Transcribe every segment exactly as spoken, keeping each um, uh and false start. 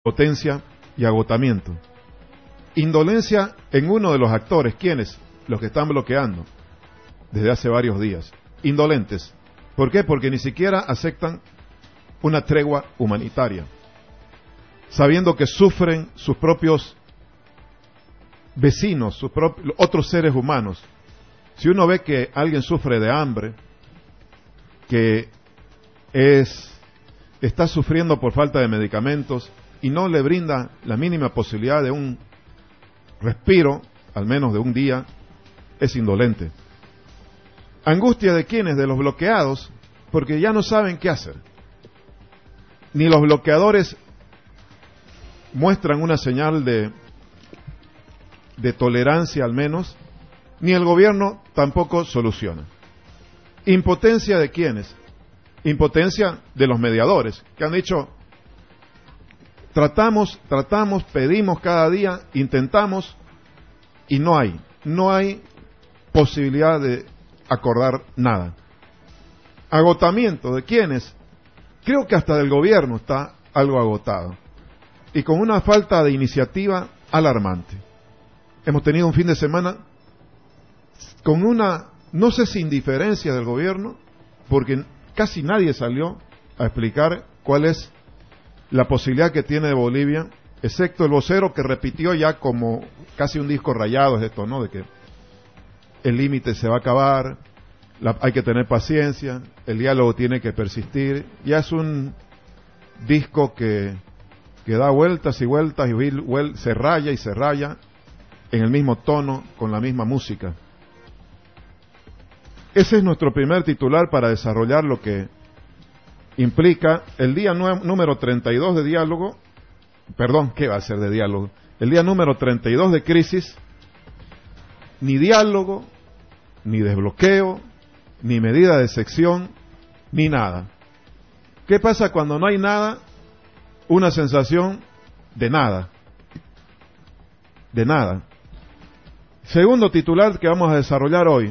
potencia y agotamiento. Indolencia en uno de los actores. ¿Quiénes? Los que están bloqueando desde hace varios días. Indolentes. ¿Por qué? Porque ni siquiera aceptan una tregua humanitaria, sabiendo que sufren sus propios vecinos, sus propios, otros seres humanos. Si uno ve que alguien sufre de hambre, que es, está sufriendo por falta de medicamentos y no le brinda la mínima posibilidad de un respiro, al menos de un día, es indolente. Angustia de quienes, de los bloqueados, porque ya no saben qué hacer. Ni los bloqueadores muestran una señal de, de tolerancia al menos, ni el gobierno tampoco soluciona. Impotencia de quienes, impotencia de los mediadores, que han dicho, tratamos, tratamos, pedimos cada día, intentamos, y no hay, no hay posibilidad de acordar nada. Agotamiento de quienes, creo que hasta del gobierno está algo agotado, y con una falta de iniciativa alarmante. Hemos tenido un fin de semana con una, no sé si indiferencia del gobierno, porque casi nadie salió a explicar cuál es la posibilidad que tiene de Bolivia, excepto el vocero que repitió ya como casi un disco rayado, es esto, ¿no? De que el límite se va a acabar, la, hay que tener paciencia, el diálogo tiene que persistir. Ya es un disco que, que da vueltas y vueltas y vuel, se raya y se raya en el mismo tono, con la misma música. Ese es nuestro primer titular para desarrollar lo que implica el día número treinta y dos de diálogo, perdón, ¿qué va a ser de diálogo? El día número treinta y dos de crisis, ni diálogo, ni desbloqueo, ni medida de sección, ni nada. ¿Qué pasa cuando no hay nada? Una sensación de nada. De nada. Segundo titular que vamos a desarrollar hoy.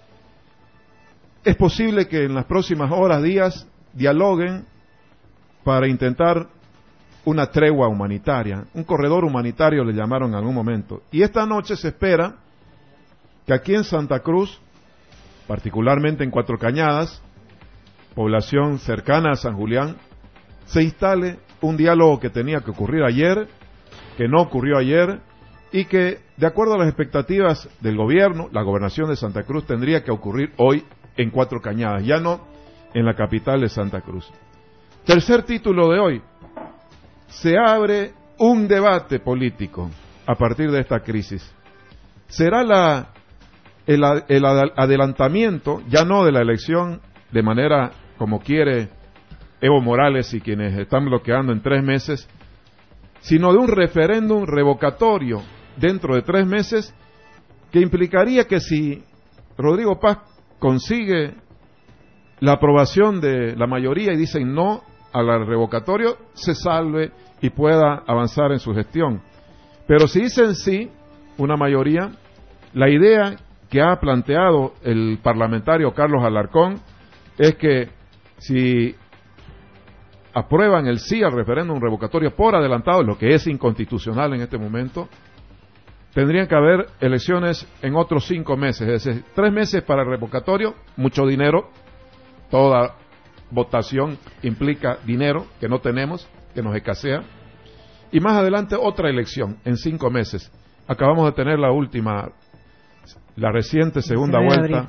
Es posible que en las próximas horas, días, dialoguen para intentar una tregua humanitaria. Un corredor humanitario le llamaron en algún momento. Y esta noche se espera que aquí en Santa Cruz, particularmente en Cuatro Cañadas, población cercana a San Julián, se instale un diálogo que tenía que ocurrir ayer, que no ocurrió ayer, y que, de acuerdo a las expectativas del gobierno, la gobernación de Santa Cruz tendría que ocurrir hoy en Cuatro Cañadas, ya no en la capital de Santa Cruz. Tercer título de hoy. Se abre un debate político a partir de esta crisis. Será la, el, el adelantamiento, ya no de la elección de manera como quiere Evo Morales y quienes están bloqueando en tres meses, sino de un referéndum revocatorio dentro de tres meses que implicaría que si Rodrigo Paz consigue la aprobación de la mayoría y dicen no al revocatorio, se salve y pueda avanzar en su gestión. Pero si dicen sí, una mayoría, la idea que ha planteado el parlamentario Carlos Alarcón es que si aprueban el sí al referéndum revocatorio por adelantado, lo que es inconstitucional en este momento, tendrían que haber elecciones en otros cinco meses, es decir, tres meses para el revocatorio, mucho dinero, toda votación implica dinero que no tenemos, que nos escasea, y más adelante otra elección en cinco meses. Acabamos de tener la última, la reciente segunda vuelta,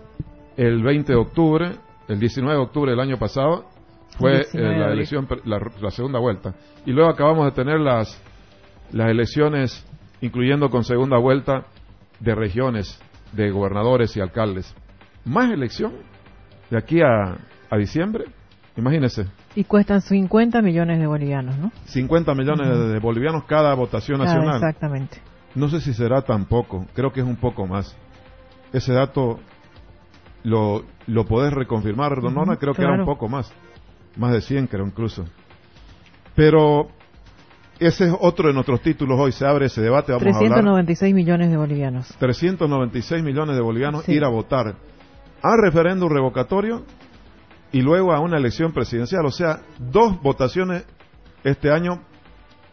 el veinte de octubre, el diecinueve de octubre del año pasado, fue eh, la elección, la, la segunda vuelta, y luego acabamos de tener las, las elecciones, incluyendo con segunda vuelta, de regiones, de gobernadores y alcaldes. Más elección de aquí a, a diciembre, imagínense. Y cuestan cincuenta millones de bolivianos, ¿no? cincuenta millones uh-huh. de bolivianos cada votación cada, nacional. Exactamente. No sé si será tan poco, creo que es un poco más. Ese dato lo, lo podés reconfirmar, Don Nona, uh-huh, creo claro. que era un poco más. Más de cien creo incluso. Pero ese es otro de nuestros títulos hoy, se abre ese debate, vamos trescientos noventa y seis a hablar. millones de bolivianos. trescientos noventa y seis millones de bolivianos sí. ir a votar a referéndum revocatorio y luego a una elección presidencial, o sea, dos votaciones este año